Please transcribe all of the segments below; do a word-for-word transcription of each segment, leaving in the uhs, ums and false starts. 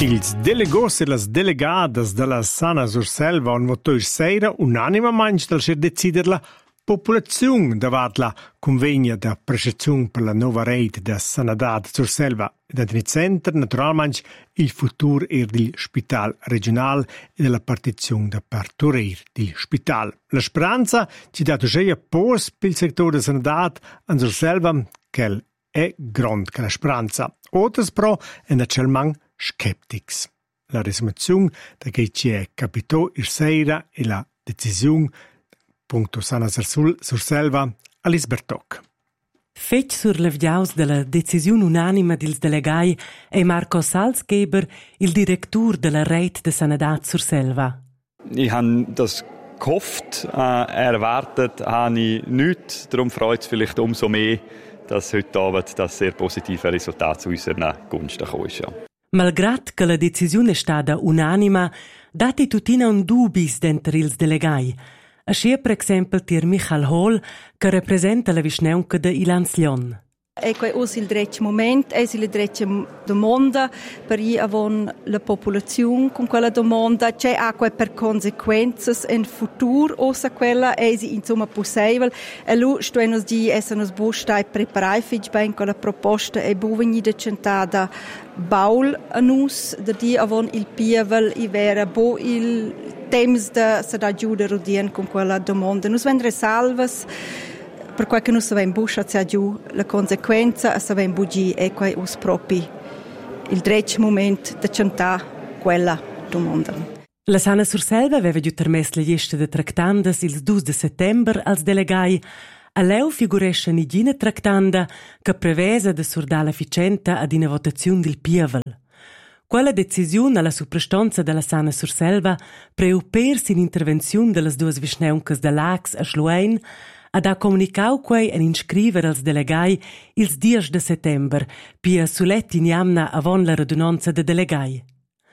Ils delegos e las delegadas della Sana Surselva han votato sera unanimamente dal scher decider la popolazione davat la convegna da prestazione per la nuova rete da Sanità Surselva ed nel centro naturalmente il futuro er del Spital regionale e della partizione da parturir del Spital. La speranza ci dà già pos per il settore della Sanità a Surselva che è grande che la speranza. Otters però è naturalmente skeptics. La risoluzione da che ci è capito il sera e la decisione punto Sana Surselva all'Isbertoc. Fetg sur l'avviaus della decisione unanima dils delegai è Marco Salzgeber, il direttur della rete de Sanità Surselva. Ich habe das gehofft, äh, erwartet habe ich nichts. Darum freut es vielleicht umso mehr, dass heute Abend das sehr positive Resultat zu unserer Gunsten gekommen ist. Ja. Malgrat che la decisione è stata unanima, dati tutina un dubis dentro ils delegai. Ascia per esempio tir Michael Hall, che rappresenta la visneunca de Ilans Lion. Ecco, è il drecce momento, è la drecce domanda per i avon la popolazione con quella domanda, c'è anche per conseguenze in futuro o se quella è insomma possibile. E lui sto nos di essere nos bustai preparai fich ben con la proposta e buveni de centada baul a nus de di avon il pievel i vera bo il temps de se da giuda rodien con quella domanda. Nus vendre salvas per quel che non sapeva in buscia c'è giù la conseguenza e sapeva in bugi e quei us propi il drecce momento de cantà quella domanda. La Sana Surselva aveva giù permesso la lista de tractandas il due de settembre als delegai. A leu figuresce nigina tractanda che prevesa de surdala ficenta ad una votazione del pievel. Quella decisione alla suprastanza della Sana Surselva preupersi in intervenzione delle due visneuncas de Lax a Schluein ad ha comunicau quei en inscriver als delegai ils dies de settember, pia sulet in jamna avon la radunanza de delegai.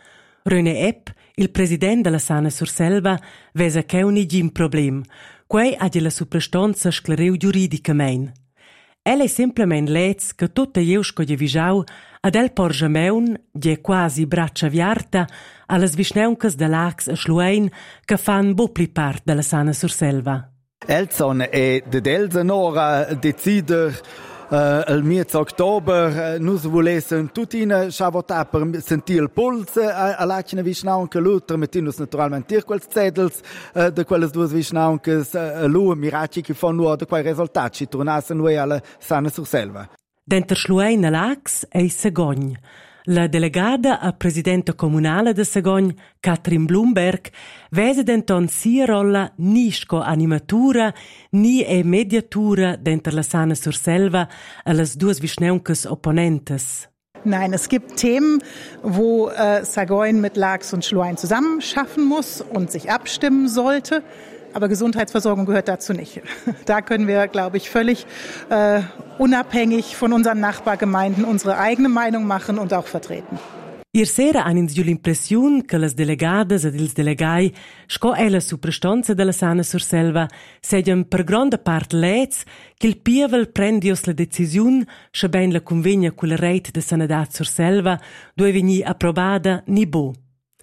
René Epp, il president della Sana Surselva, vesa che un igim problem, quei ha la suprastanza sclereu giuridicamein. El è semplament lez che tutta jeusco je visau ad el porge meun, je quasi braccia viarta, allas visneuncas de Lax a Schluein, che fan bopli part della Sana Surselva. Elson e de Delsenora decider uh, il mese ottobre uh, nus volesen tutina schavota per sentir il puls a, a lacina visnaunca l'utra mettinus naturalmente tir quels zedels uh, de quelles duas visnauncas uh, lu miraci che fanno nuo de quei risultati tornassen noi alla Sana Surselva. Denter Schluein a Lax e Segogn. La delegada a presidente comunale de Segogn, Katrin Blumberg, vese denton sia rolla ni sco animatura ni e mediatura denter la Sana Surselva a las duas visneuncas opponentes. Nein, es gibt Themen, wo äh, Sagoin mit Lax und Schluein zusammen schaffen muss und sich abstimmen sollte. Aber Gesundheitsversorgung gehört dazu nicht. Da können wir, glaube ich, völlig äh, unabhängig von unseren Nachbargemeinden unsere eigene Meinung machen und auch vertreten. Ier sera han ins giù l'impressiun che las delegadas ed ils delegai sco è la suprastanza della Sana Surselva segian per grande part lez che il pievel prendios la decisiun sche ben la convegna cu la rete de Sanità Surselva due vegni approvada ni bo.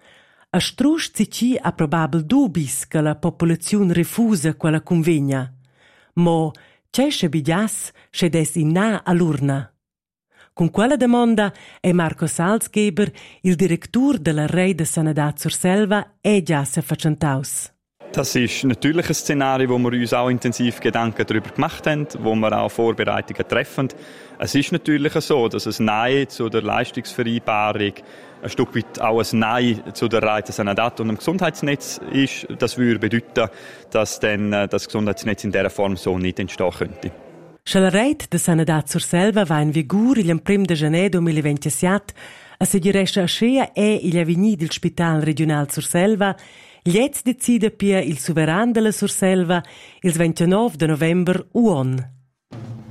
A strusch zici ha probabil dubis che la popolazione refusa quella convegna. Mo c'è bidias che des in na all'urna. Con quella domanda è Marco Salzgeber, il direttur della rete Sanità Surselva, e già se facentaus. Das ist natürlich ein Szenario, wo wir uns auch intensiv Gedanken darüber gemacht haben, wo wir auch Vorbereitungen treffen. Es ist natürlich so, dass ein Nein zu der Leistungsvereinbarung ein Stück weit auch ein Nein zu der Rete Sanità und dem Gesundheitsnetz ist. Das würde bedeuten, dass dann das Gesundheitsnetz in dieser Form so nicht entstehen könnte. Se la rete de Sanità Surselva va in vigor il prim de gener duemilaventisette, a seguiresce a scea e il avveni del Spital regional Surselva, Liez decide pia il suveran della Surselva il ventinove de november uon.